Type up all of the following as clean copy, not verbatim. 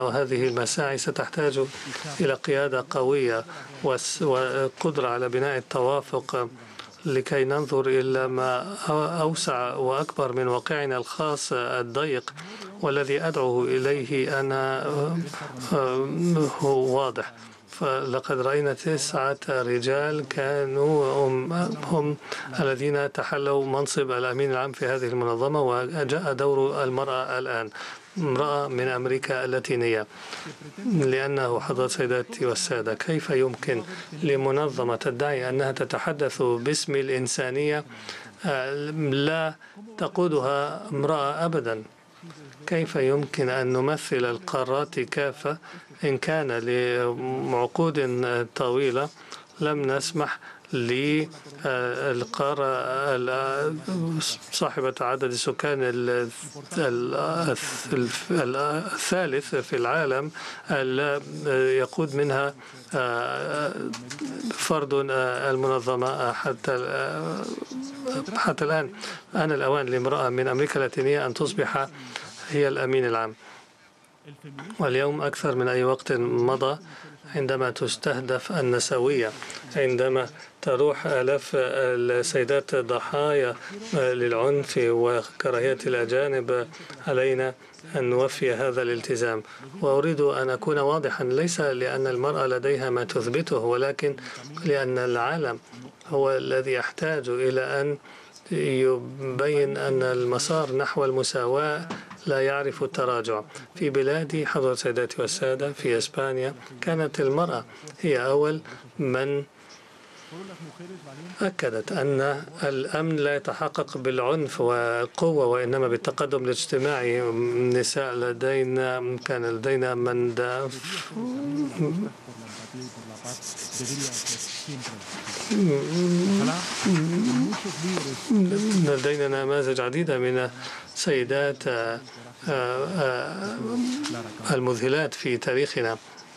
وهذه المساعي ستحتاج إلى قيادة قوية وقدرة على بناء التوافق لكي ننظر إلى ما أوسع وأكبر من واقعنا الخاص الضيق، والذي أدعو إليه أنا هو واضح. فلقد رأينا 9 رجال كانوا هم الذين تحلوا منصب الأمين العام في هذه المنظمة، وجاء دور المرأة الآن، امرأة من أمريكا اللاتينية. لأنه حضرات سيداتي والسادة، كيف يمكن لمنظمة تدعي أنها تتحدث باسم الإنسانية لا تقودها امرأة أبدا؟ كيف يمكن أن نمثل القارات كافة إن كان لعقود طويلة لم نسمح للقارة صاحبة عدد السكان الثالث في العالم يقود منها فرد المنظمة حتى الآن؟ آن الأوان لامرأة من أمريكا اللاتينية أن تصبح هي الأمين العام. واليوم أكثر من أي وقت مضى عندما تستهدف النسوية، عندما تروح آلاف السيدات ضحايا للعنف وكراهية الأجانب، علينا أن نوفي هذا الالتزام. وأريد أن أكون واضحا، ليس لأن المرأة لديها ما تثبته، ولكن لأن العالم هو الذي يحتاج إلى أن يبين أن المسار نحو المساواة لا يعرف التراجع. في بلادي حضرات سيداتي والسادة في إسبانيا، كانت المرأة هي أول من أكدت أن الأمن لا يتحقق بالعنف والقوة، وإنما بالتقدم الاجتماعي. النساء كان لدينا من لدينا نماذج عديدة من سيدات المذهلات في تاريخنا،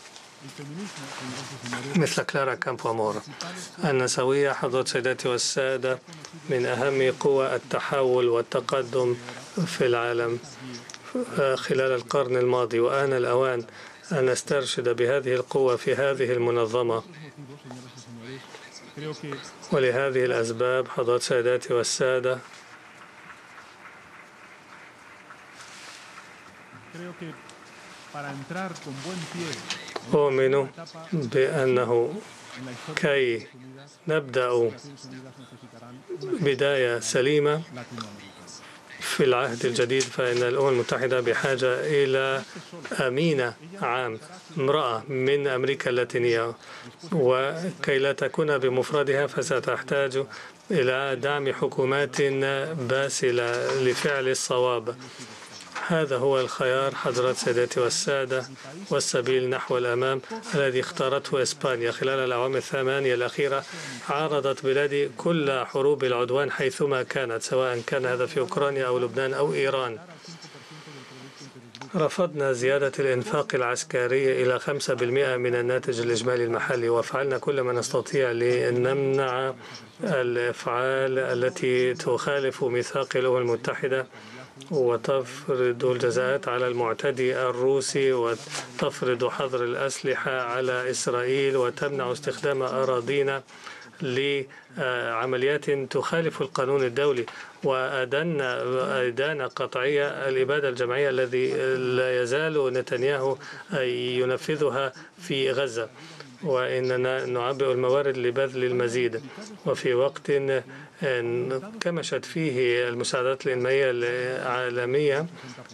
مثل كلارا كامبومور. النسوية حضرات سيداتي والسادة من أهم قوى التحول والتقدم في العالم خلال القرن الماضي، وآن الأوان أن نسترشد بهذه القوة في هذه المنظمة. ولهذه الأسباب حضرات سيداتي والسادة، أؤمن بأنه كي نبدأ بداية سليمة في العهد الجديد، فإن الأمم المتحدة بحاجة إلى أمينة عام، امرأة من أمريكا اللاتينية، وكي لا تكون بمفردها فستحتاج إلى دعم حكومات باسلة لفعل الصواب. هذا هو الخيار حضرات سيداتي والسادة، والسبيل نحو الأمام الذي اختارته إسبانيا. خلال الأعوام 8 الأخيرة عارضت بلادي كل حروب العدوان حيثما كانت، سواء كان هذا في أوكرانيا أو لبنان أو إيران. رفضنا زيادة الإنفاق العسكري إلى 5% من الناتج الإجمالي المحلي، وفعلنا كل ما نستطيع لنمنع الأفعال التي تخالف ميثاق الأمم المتحدة، وتفرض الجزاءات على المعتدي الروسي، وتفرض حظر الأسلحة على إسرائيل، وتمنع استخدام أراضينا لعمليات تخالف القانون الدولي، وأدان قطعية الإبادة الجماعية الذي لا يزال نتنياهو ينفذها في غزة، وإننا نعبئ الموارد لبذل المزيد. وفي وقت انكمشت فيه المساعدات الإنمائية العالمية،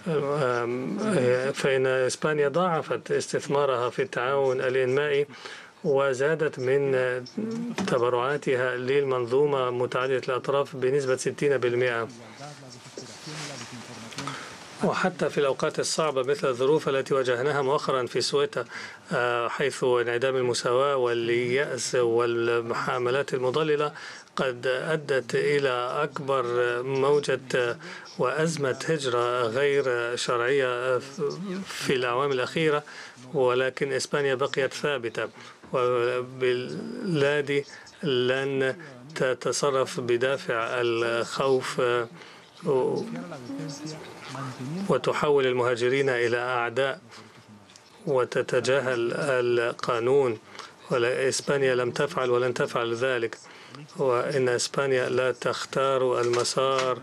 فإن إسبانيا ضاعفت استثمارها في التعاون الإنمائي، وزادت من تبرعاتها للمنظومة متعددة الأطراف بنسبة 60%. وحتى في الأوقات الصعبة مثل الظروف التي واجهناها مؤخرا في سويطة، حيث انعدام المساواة واليأس والحملات المضللة قد أدت إلى أكبر موجة وأزمة هجرة غير شرعية في الأعوام الأخيرة، ولكن إسبانيا بقيت ثابتة، وبلادي لن تتصرف بدافع الخوف وتحول المهاجرين إلى أعداء. وتتجاهل القانون، إسبانيا لم تفعل ولن تفعل ذلك، وإن إسبانيا لا تختار المسار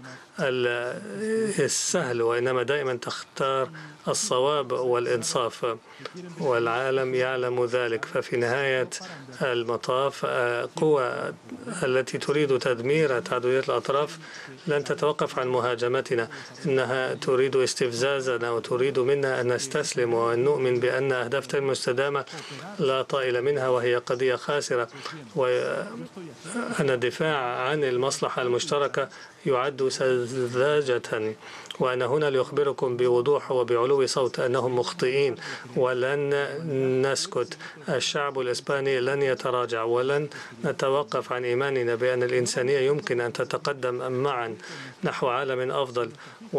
السهل، وإنما دائما تختار الصواب والإنصاف، والعالم يعلم ذلك. ففي نهاية المطاف قوى التي تريد تدمير تعددية الأطراف لن تتوقف عن مهاجمتنا، إنها تريد استفزازنا وتريد منا أن نستسلم وأن نؤمن بأن أهدافنا المستدامة لا طائل منها، وهي قضية خاسرة، وأن الدفاع عن المصلحة المشتركة يعد سذاجة. وأنا هنا لأخبركم بوضوح وبعلو صوت أنهم مخطئين، ولن نسكت. الشعب الإسباني لن يتراجع، ولن نتوقف عن إيماننا بأن الإنسانية يمكن أن تتقدم معا نحو عالم أفضل،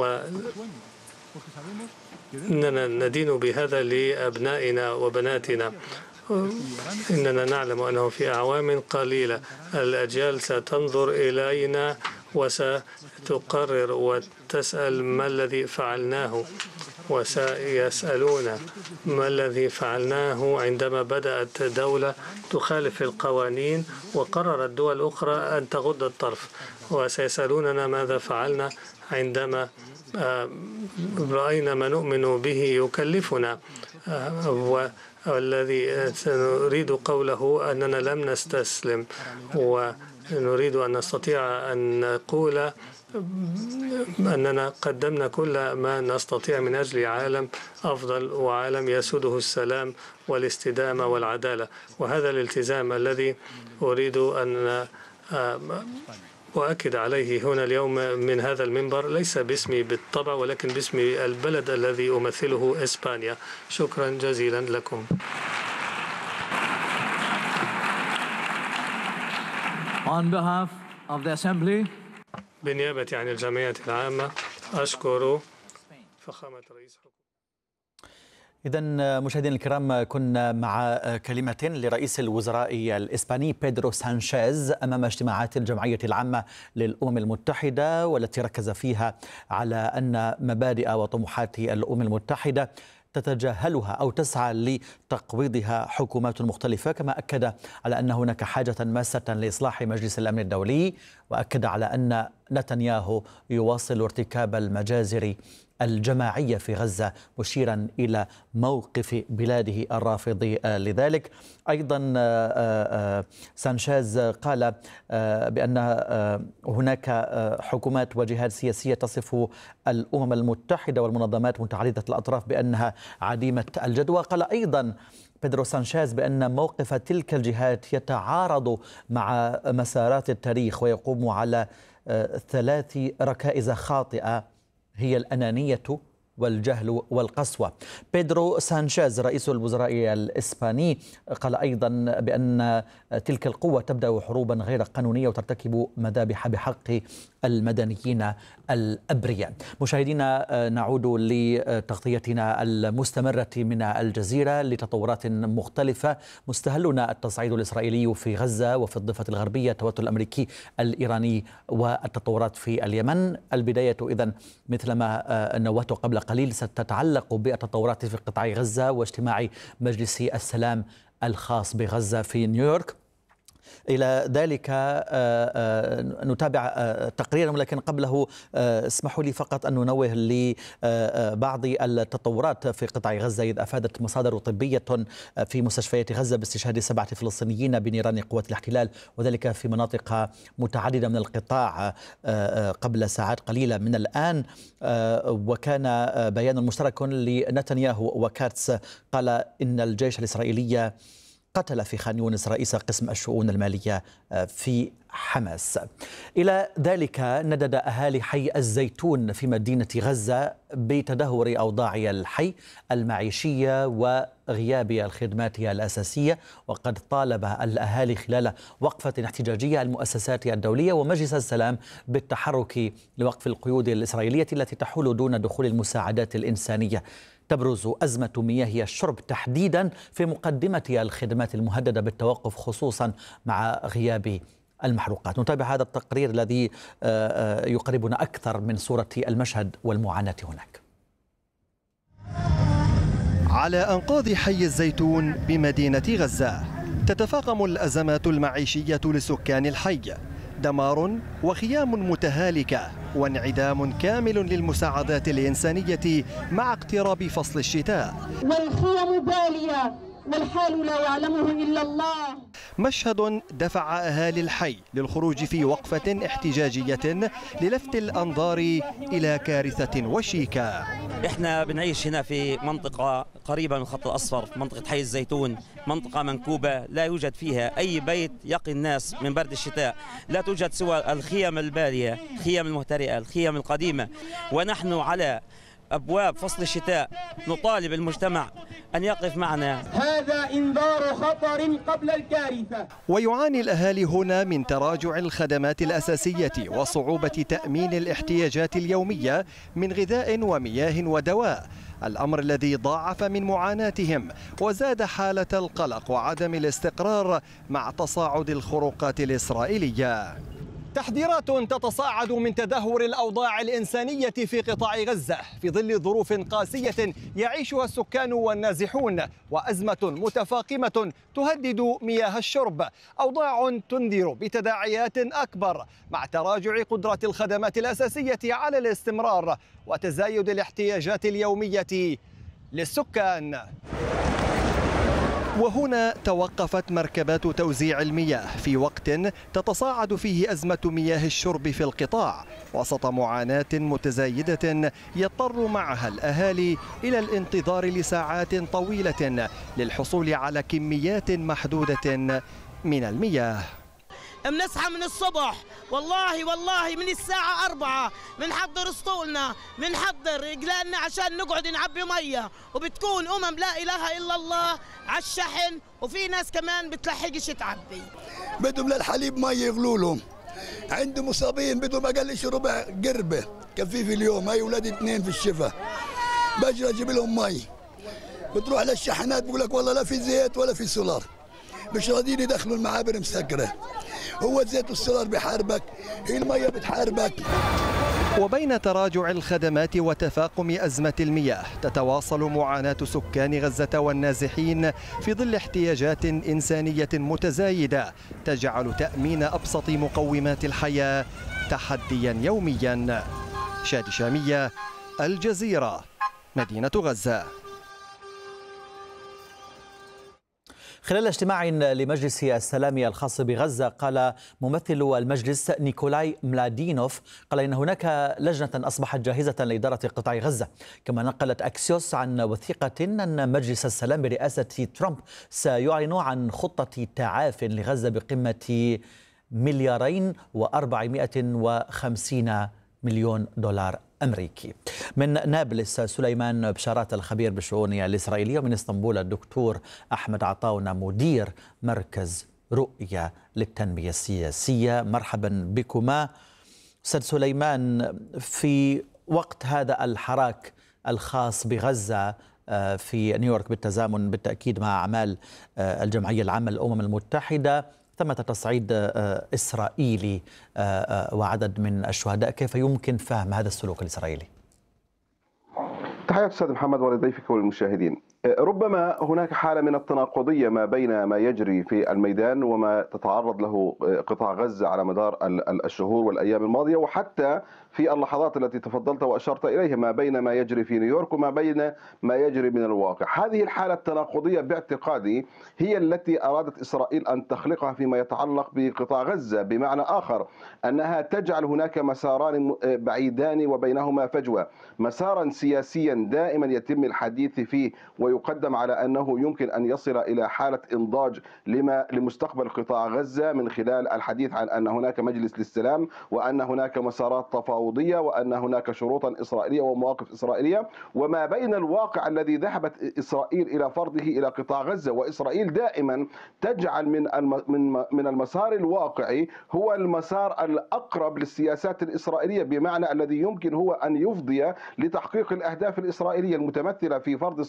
وإننا ندين بهذا لأبنائنا وبناتنا. إننا نعلم أنه في أعوام قليلة الأجيال ستنظر إلينا وستقرر وتسأل ما الذي فعلناه، وسيسألون ما الذي فعلناه عندما بدأت دولة تخالف القوانين وقررت دول أخرى أن تغض الطرف، وسيسألوننا ماذا فعلنا عندما رأينا ما نؤمن به يكلفنا، والذي سنريد قوله أننا لم نستسلم، ونريد أن نستطيع أن نقول أننا قدمنا كل ما نستطيع من أجل عالم أفضل وعالم يسوده السلام والاستدامة والعدالة. وهذا الالتزام الذي أريد أن وأكد عليه هنا اليوم من هذا المنبر، ليس باسمي بالطبع ولكن باسم البلد الذي أمثله إسبانيا. شكرا جزيلا لكم. On behalf of the Assembly, بالنيابة عن الجمعية العامة أشكر فخامة رئيس حكومة. إذن مشاهدينا الكرام، كنا مع كلمة لرئيس الوزراء الإسباني بيدرو سانشيز أمام اجتماعات الجمعية العامة للأمم المتحدة، والتي ركز فيها على أن مبادئ وطموحات الأمم المتحدة تتجاهلها أو تسعى لتقويضها حكومات مختلفة، كما أكد على أن هناك حاجة ماسة لإصلاح مجلس الأمن الدولي، وأكد على أن نتنياهو يواصل ارتكاب المجازر الجماعية في غزة، مشيرا إلى موقف بلاده الرافض لذلك. أيضا سانشيز قال بأن هناك حكومات وجهات سياسية تصف الأمم المتحدة والمنظمات متعددة الأطراف بأنها عديمة الجدوى. قال أيضا بيدرو سانشيز بأن موقف تلك الجهات يتعارض مع مسارات التاريخ ويقوم على 3 ركائز خاطئة، هي الأنانية والجهل والقسوة. بيدرو سانشيز رئيس الوزراء الإسباني قال أيضا بأن تلك القوة تبدأ حروبا غير قانونية وترتكب مذابح بحق المدنيين الأبرياء. مشاهدينا، نعود لتغطيتنا المستمرة من الجزيرة لتطورات مختلفة. مستهلنا التصعيد الإسرائيلي في غزة وفي الضفة الغربية، التوتر الأمريكي الإيراني والتطورات في اليمن. البداية إذن مثلما نوهت قبل قليل ستتعلق بالتطورات في قطاع غزة واجتماع مجلس السلام الخاص بغزة في نيويورك. إلى ذلك نتابع تقريرا، ولكن قبله اسمحوا لي فقط أن ننوه لبعض التطورات في قطاع غزة، إذ أفادت مصادر طبية في مستشفيات غزة باستشهاد 7 فلسطينيين بنيران قوات الاحتلال، وذلك في مناطق متعددة من القطاع قبل ساعات قليلة من الآن. وكان بيان مشترك لنتنياهو وكاتس قال إن الجيش الإسرائيلي قتل في خان يونس رئيس قسم الشؤون المالية في حماس. إلى ذلك ندد أهالي حي الزيتون في مدينة غزة بتدهور أوضاع الحي المعيشية وغياب الخدمات الأساسية، وقد طالب الأهالي خلال وقفة احتجاجية المؤسسات الدولية ومجلس السلام بالتحرك لوقف القيود الإسرائيلية التي تحول دون دخول المساعدات الإنسانية. تبرز أزمة مياه الشرب تحديدا في مقدمة الخدمات المهددة بالتوقف، خصوصا مع غياب المحروقات. نتابع هذا التقرير الذي يقربنا أكثر من صورة المشهد والمعاناة هناك. على أنقاض حي الزيتون بمدينة غزة تتفاقم الأزمات المعيشية لسكان الحي، دمار وخيام متهالكة وانعدام كامل للمساعدات الإنسانية مع اقتراب فصل الشتاء. والخيم بالية والحال لا يعلمه إلا الله. مشهد دفع أهالي الحي للخروج في وقفة احتجاجية للفت الأنظار إلى كارثة وشيكة. احنا بنعيش هنا في منطقة قريبة من الخط الأصفر، في منطقة حي الزيتون، منطقة منكوبة لا يوجد فيها أي بيت يقي الناس من برد الشتاء، لا توجد سوى الخيم البالية، الخيم المهترئة، الخيم القديمة، ونحن على أبواب فصل الشتاء نطالب المجتمع أن يقف معنا. هذا إنذار خطر قبل الكارثة. ويعاني الأهالي هنا من تراجع الخدمات الأساسية وصعوبة تأمين الاحتياجات اليومية من غذاء ومياه ودواء، الأمر الذي ضاعف من معاناتهم وزاد حالة القلق وعدم الاستقرار مع تصاعد الخروقات الإسرائيلية. تحذيرات تتصاعد من تدهور الأوضاع الإنسانية في قطاع غزة في ظل ظروف قاسية يعيشها السكان والنازحون، وأزمة متفاقمة تهدد مياه الشرب، أوضاع تنذر بتداعيات أكبر مع تراجع قدرة الخدمات الأساسية على الاستمرار وتزايد الاحتياجات اليومية للسكان. وهنا توقفت مركبات توزيع المياه في وقت تتصاعد فيه أزمة مياه الشرب في القطاع وسط معاناة متزايدة يضطر معها الأهالي إلى الانتظار لساعات طويلة للحصول على كميات محدودة من المياه. بنصحى من الصبح والله من الساعة 4 بنحضر اسطولنا، بنحضر قلالنا عشان نقعد نعبي مية، وبتكون لا إله إلا الله على الشحن، وفي ناس كمان بتلحقش تعبي. بدهم للحليب مية يغلوا لهم، عندهم مصابين بدهم أقلش ربع قربة كفي في اليوم، هاي ولاد 2 في الشفا، بجري أجيب لهم مي، بتروح للشحنات بقول لك والله لا في زيت ولا في سولار، مش راضيين يدخلوا المعابر مسكرة، هو الزيت والسولار بحاربك، هي المية بتحاربك. وبين تراجع الخدمات وتفاقم أزمة المياه تتواصل معاناة سكان غزة والنازحين في ظل احتياجات إنسانية متزايدة تجعل تأمين أبسط مقومات الحياة تحديا يوميا. شادي شامية، الجزيرة، مدينة غزة. خلال اجتماع لمجلس السلام الخاص بغزة قال ممثل المجلس نيكولاي ملادينوف قال إن هناك لجنة أصبحت جاهزة لإدارة قطاع غزة. كما نقلت أكسيوس عن وثيقة أن مجلس السلام برئاسة ترامب سيعلن عن خطة تعاف لغزة بقيمة $2,450 مليون أمريكي. من نابلس سليمان بشارات الخبير بالشؤون الإسرائيلية، ومن اسطنبول الدكتور أحمد عطاونا مدير مركز رؤية للتنمية السياسية. مرحبا بكما. أستاذ سليمان، في وقت هذا الحراك الخاص بغزة في نيويورك بالتزامن بالتأكيد مع أعمال الجمعية العامة للأمم المتحدة، ثمة تصعيد إسرائيلي وعدد من الشهداء، كيف يمكن فهم هذا السلوك الإسرائيلي؟ تحياتي أستاذ محمد ولضيفك والمشاهدين. ربما هناك حالة من التناقضية ما بين ما يجري في الميدان وما تتعرض له قطاع غزة على مدار الشهور والأيام الماضية، وحتى في اللحظات التي تفضلت وأشرت إليها، ما بين ما يجري في نيويورك وما بين ما يجري من الواقع. هذه الحالة التناقضية باعتقادي هي التي أرادت إسرائيل أن تخلقها فيما يتعلق بقطاع غزة، بمعنى آخر أنها تجعل هناك مساران بعيدان وبينهما فجوة، مسارا سياسيا دائما يتم الحديث فيه ويقدم على أنه يمكن أن يصل إلى حالة إنضاج لمستقبل قطاع غزة من خلال الحديث عن أن هناك مجلس للسلام، وأن هناك مسارات تفاوضية، وأن هناك شروطا إسرائيلية ومواقف إسرائيلية، وما بين الواقع الذي ذهبت إسرائيل إلى فرضه إلى قطاع غزة. وإسرائيل دائما تجعل من المسار الواقعي هو المسار الأقرب للسياسات الإسرائيلية، بمعنى الذي يمكن هو أن يفضي لتحقيق الأهداف الإسرائيلية المتمثلة في فرض السيطرة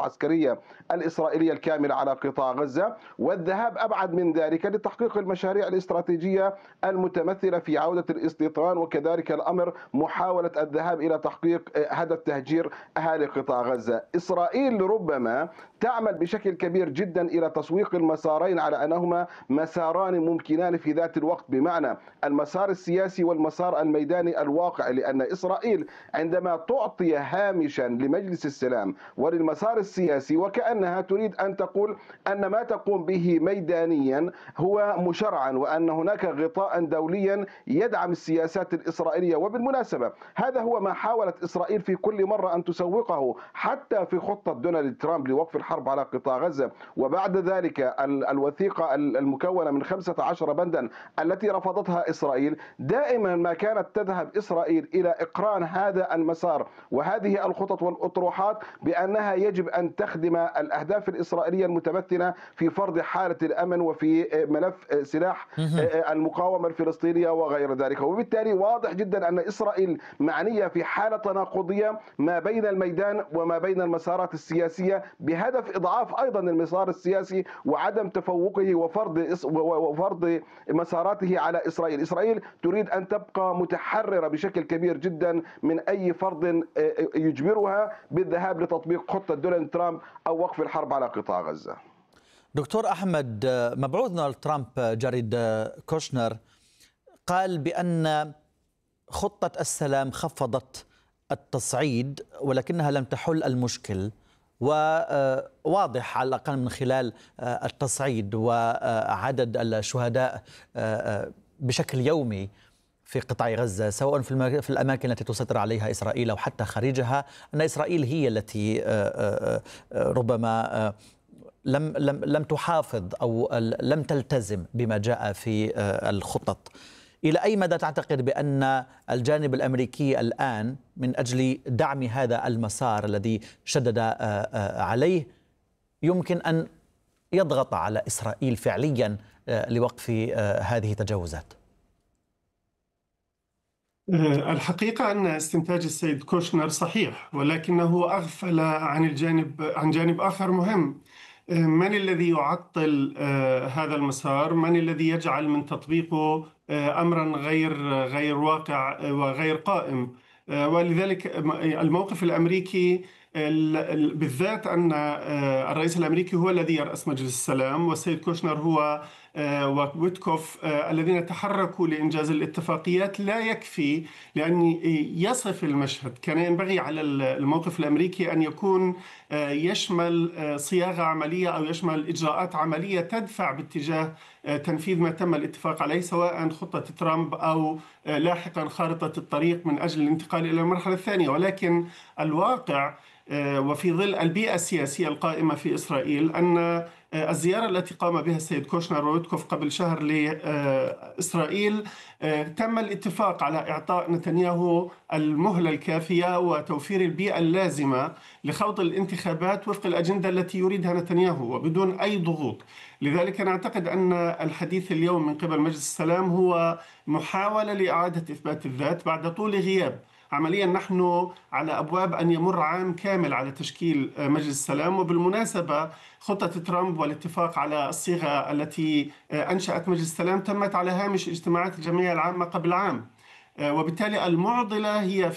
العسكرية الإسرائيلية الكاملة على قطاع غزة، والذهاب أبعد من ذلك لتحقيق المشاريع الاستراتيجية المتمثلة في عودة الاستيطان، وكذلك الأمر محاولة الذهاب إلى تحقيق هدف تهجير أهالي قطاع غزة. إسرائيل ربما تعمل بشكل كبير جدا إلى تسويق المسارين على أنهما مساران ممكنان في ذات الوقت، بمعنى المسار السياسي والمسار الميداني الواقع، لأن إسرائيل عندما تعطي هامشا لمجلس السلام وللمسار السياسي وكأنها تريد أن تقول أن ما تقوم به ميدانيا هو مشرعا، وأن هناك غطاء دوليا يدعم السياسات الإسرائيلية. وبالمناسبة هذا هو ما حاولت إسرائيل في كل مرة أن تسوقه، حتى في خطة دونالد ترامب لوقف الحرب على قطاع غزة، وبعد ذلك الوثيقة المكونة من 15 بندا التي رفضتها إسرائيل. دائما ما كانت تذهب إسرائيل إلى إقران هذا المسار وهذه الخطط والأطروحات بأنها يجب أن تخدم الأهداف الإسرائيلية المتمثلة في فرض حالة الأمن وفي ملف سلاح المقاومة الفلسطينية وغير ذلك. وبالتالي واضح جدا أن إسرائيل معنية في حالة تناقضية ما بين الميدان وما بين المسارات السياسية، بهدف إضعاف أيضا المسار السياسي وعدم تفوقه وفرض مساراته على إسرائيل. إسرائيل تريد أن تبقى متحررة بشكل كبير جدا من أي فرض يجبرها بالذهاب لتطبيق خطة دونالد ترامب أو وقف الحرب على قطاع غزة. دكتور أحمد، مبعوث دونالد ترامب جاريد كوشنر قال بأن خطة السلام خفضت التصعيد ولكنها لم تحل المشكل، وواضح على الأقل من خلال التصعيد وعدد الشهداء بشكل يومي في قطاع غزة، سواء في الأماكن التي تسيطر عليها إسرائيل أو حتى خارجها، أن إسرائيل هي التي ربما لم تحافظ أو لم تلتزم بما جاء في الخطط. إلى أي مدى تعتقد بأن الجانب الأمريكي الآن من أجل دعم هذا المسار الذي شدد عليه يمكن أن يضغط على إسرائيل فعليا لوقف هذه التجاوزات؟ الحقيقة أن استنتاج السيد كوشنر صحيح، ولكنه أغفل عن جانب آخر مهم. من الذي يعطل هذا المسار؟ من الذي يجعل من تطبيقه أمرا غير واقع وغير قائم؟ ولذلك الموقف الأمريكي بالذات أن الرئيس الأمريكي هو الذي يرأس مجلس السلام، والسيد كوشنر هو وويتكوف الذين تحركوا لإنجاز الاتفاقيات لا يكفي لأن يصف المشهد. كان ينبغي على الموقف الأمريكي أن يكون يشمل صياغة عملية أو يشمل إجراءات عملية تدفع باتجاه تنفيذ ما تم الاتفاق عليه، سواء خطة ترامب أو لاحقا خارطة الطريق من أجل الانتقال إلى المرحلة الثانية. ولكن الواقع وفي ظل البيئة السياسية القائمة في إسرائيل أن الزيارة التي قام بها السيد كوشنر وويتكوف قبل شهر لإسرائيل تم الاتفاق على إعطاء نتنياهو المهلة الكافية وتوفير البيئة اللازمة لخوض الانتخابات وفق الأجندة التي يريدها نتنياهو وبدون أي ضغوط. لذلك أنا أعتقد أن الحديث اليوم من قبل مجلس السلام هو محاولة لإعادة إثبات الذات بعد طول غياب. عمليا نحن على أبواب أن يمر عام كامل على تشكيل مجلس السلام. وبالمناسبة خطة ترامب والاتفاق على الصيغة التي أنشأت مجلس السلام تمت على هامش اجتماعات الجمعية العامة قبل عام، وبالتالي المعضلة هي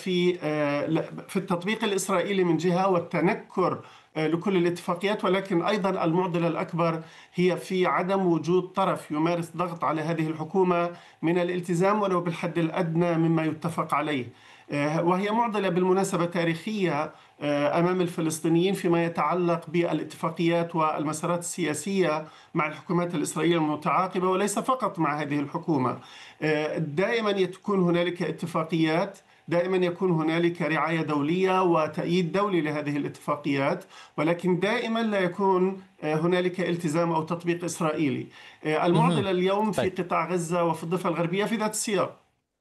في التطبيق الإسرائيلي من جهة والتنكر لكل الاتفاقيات، ولكن أيضا المعضلة الأكبر هي في عدم وجود طرف يمارس ضغط على هذه الحكومة من الالتزام ولو بالحد الأدنى مما يتفق عليه. وهي معضلة بالمناسبة تاريخية أمام الفلسطينيين فيما يتعلق بالاتفاقيات والمسارات السياسية مع الحكومات الإسرائيلية المتعاقبة، وليس فقط مع هذه الحكومة. دائما يكون هنالك اتفاقيات، دائما يكون هنالك رعاية دولية وتأييد دولي لهذه الاتفاقيات، ولكن دائما لا يكون هنالك التزام أو تطبيق إسرائيلي. المعضلة اليوم في قطاع غزة وفي الضفة الغربية في ذات السياق.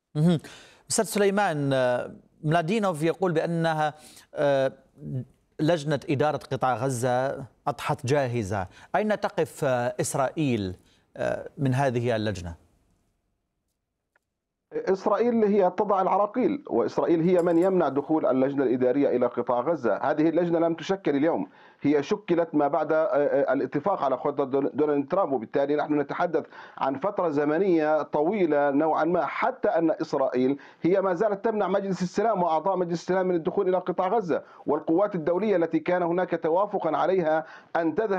أستاذ سليمان، ملادينوف يقول بأنها لجنة إدارة قطاع غزة أضحت جاهزة. أين تقف إسرائيل من هذه اللجنة؟ إسرائيل هي تضع العراقيل، وإسرائيل هي من يمنع دخول اللجنة الإدارية إلى قطاع غزة. هذه اللجنة لم تشكل اليوم، هي شكلت ما بعد الاتفاق على خطة دونالد ترامب، وبالتالي نحن نتحدث عن فترة زمنية طويلة نوعا ما، حتى أن إسرائيل هي ما زالت تمنع مجلس السلام وأعضاء مجلس السلام من الدخول إلى قطاع غزة، والقوات الدولية التي كان هناك توافقا عليها أن تذهب